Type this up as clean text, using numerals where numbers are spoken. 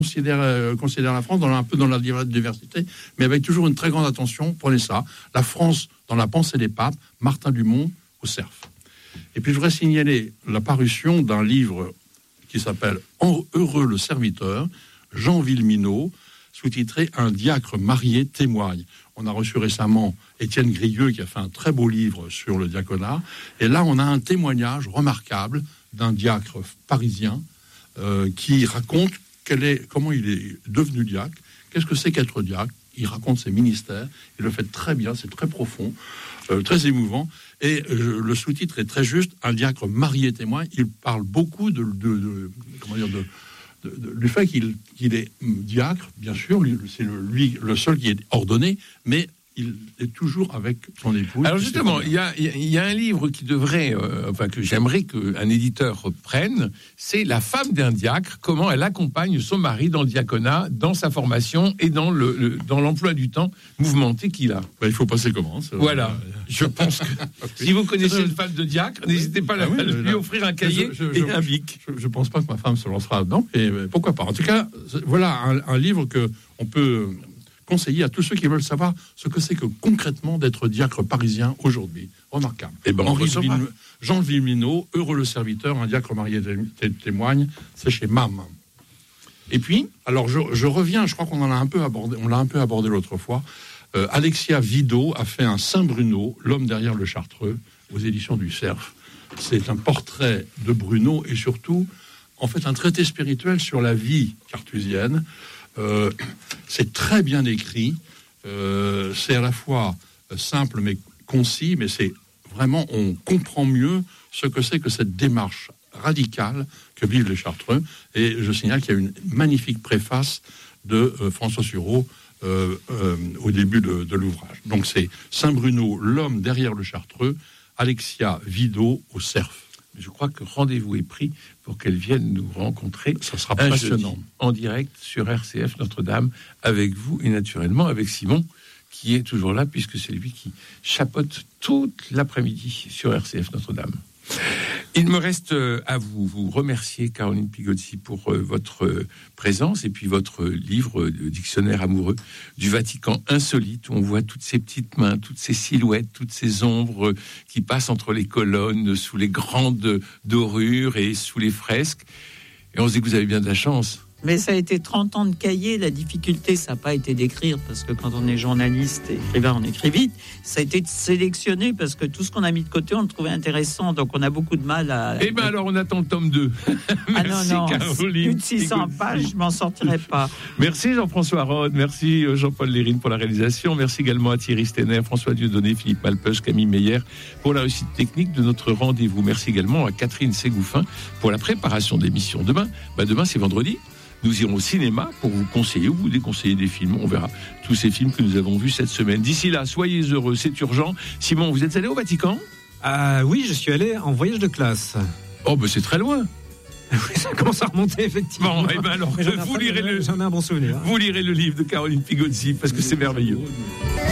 considère la France un peu dans la diversité, mais avec toujours une très grande attention. Prenez ça, la France dans la pensée des papes, Martin Dumont au Cerf. Et puis je voudrais signaler la parution d'un livre qui s'appelle Heureux le serviteur, Jean Villeminot, sous-titré Un diacre marié témoigne. On a reçu récemment Étienne Grieux qui a fait un très beau livre sur le diaconat. Et là, on a un témoignage remarquable d'un diacre parisien qui raconte comment il est devenu diacre, qu'est-ce que c'est qu'être diacre. Il raconte ses ministères, il le fait très bien, c'est très profond, très émouvant. Et le sous-titre est très juste, Un diacre marié témoin. Il parle beaucoup du fait qu'il est diacre, bien sûr, c'est lui le seul qui est ordonné, mais il est toujours avec son épouse. Alors justement, il y a un livre qui devrait, que j'aimerais qu'un éditeur reprenne, c'est La femme d'un diacre, comment elle accompagne son mari dans le diaconat, dans sa formation et dans l'emploi du temps mouvementé qu'il a. Il faut passer comment Voilà, je pense que si vous connaissez une femme de diacre, n'hésitez pas à lui offrir un cahier et un bic. Je pense pas que ma femme se lancera dedans, et pourquoi pas. En tout cas, voilà un livre que on peut conseiller à tous ceux qui veulent savoir ce que c'est que concrètement d'être diacre parisien aujourd'hui. Remarquable. Jean Villeminot, Heureux le serviteur, un diacre marié témoigne, c'est chez MAM. Et puis, alors je reviens, je crois qu'on l'a un peu abordé l'autre fois. Alexia Vido a fait un Saint-Bruno, l'homme derrière le Chartreux, aux éditions du Cerf. C'est un portrait de Bruno et surtout, en fait, un traité spirituel sur la vie carthusienne. C'est très bien écrit, c'est à la fois simple mais concis, mais c'est vraiment, on comprend mieux ce que c'est que cette démarche radicale que vivent les Chartreux. Et je signale qu'il y a une magnifique préface de François Sureau au début de l'ouvrage. Donc c'est Saint-Bruno, l'homme derrière le Chartreux, Alexia Vido au Cerf. Je crois que rendez-vous est pris pour qu'elle vienne nous rencontrer. Ça sera passionnant. En direct sur RCF Notre-Dame, avec vous et naturellement avec Simon, qui est toujours là, puisque c'est lui qui chapeaute toute l'après-midi sur RCF Notre-Dame. Il me reste à vous remercier, Caroline Pigozzi, pour votre présence et puis votre livre Dictionnaire amoureux du Vatican insolite, où on voit toutes ces petites mains, toutes ces silhouettes, toutes ces ombres qui passent entre les colonnes, sous les grandes dorures et sous les fresques. Et on se dit que vous avez bien de la chance. Mais ça a été 30 ans de cahier. La difficulté, ça n'a pas été d'écrire, parce que quand on est journaliste et écrivain, on écrit vite. Ça a été de sélectionner, parce que tout ce qu'on a mis de côté, on le trouvait intéressant. Donc on a beaucoup de mal à... Eh bien alors, on attend le tome 2. Merci, Caroline. Plus de 600 pages, je m'en sortirai pas. Merci Jean-François Rode, merci Jean-Paul Lérine pour la réalisation. Merci également à Thierry Stener, François Dieudonné, Philippe Malpeuch, Camille Meyer pour la réussite technique de notre rendez-vous. Merci également à Catherine Ségouffin pour la préparation d'émission. Demain, c'est vendredi. Nous irons au cinéma pour vous conseiller ou vous déconseiller des films. On verra tous ces films que nous avons vus cette semaine. D'ici là, soyez heureux, c'est urgent. Simon, vous êtes allé au Vatican ? Oui, je suis allé en voyage de classe. Oh, c'est très loin. Oui, ça commence à remonter, effectivement. Bon, alors, j'en ai un bon souvenir. Vous lirez le livre de Caroline Pigozzi, parce que c'est merveilleux.